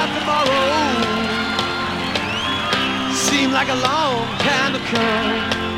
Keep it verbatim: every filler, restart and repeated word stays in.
about tomorrow seemed like a long time to come.